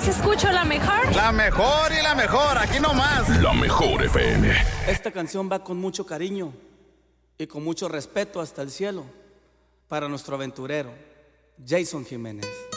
escucho la mejor. La mejor y la mejor, aquí nomás. La Mejor FM. Esta canción va con mucho cariño y con mucho respeto hasta el cielo para nuestro aventurero, Jason Jiménez.